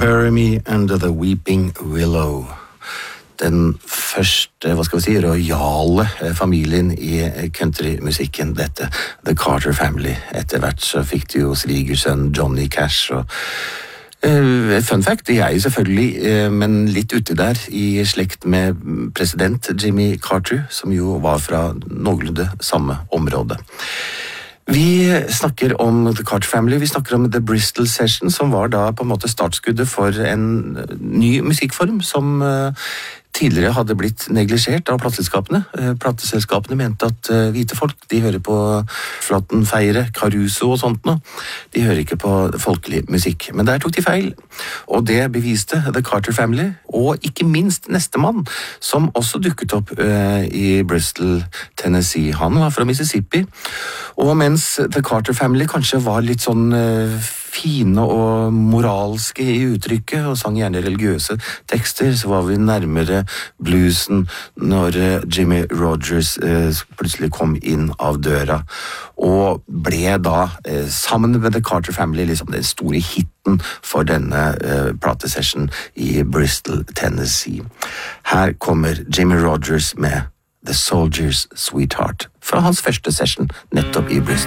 Bury Me Under the Weeping Willow. Den første, rojale familien i countrymusikken, dette, The Carter Family. Etter hvert så fikk de jo svigersønn Johnny Cash, og fun fact, de jo selvfølgelig, men litt ute der, i slekt med president Jimmy Carter, som jo var fra noenlunde samme område. Vi snakker om The Carter Family, vi snakker om The Bristol Session, som var da på en måte startskuddet for en ny musikkform som tidligere hadde blitt neglisjert av plateselskapene. Plateselskapene mente at hvite folk, de hører på Flattenfeiere, Caruso og sånt nå. De hører ikke på folkelig musikk. Men der tok de feil, og det beviste The Carter Family, og ikke minst nestemann, som også dukket opp i Bristol, Tennessee. Han var fra Mississippi, og mens The Carter Family kanskje var litt sånn fine og moralske i uttrykket, og sang gjerne religiøse tekster, så var vi nærmere bluesen når Jimmy Rogers plutselig kom inn av døra, og ble da, sammen med The Carter Family, liksom den store hitten for denne platesession i Bristol, Tennessee. Her kommer Jimmy Rogers med The Soldier's Sweetheart, fra hans første session nettopp i Bristol.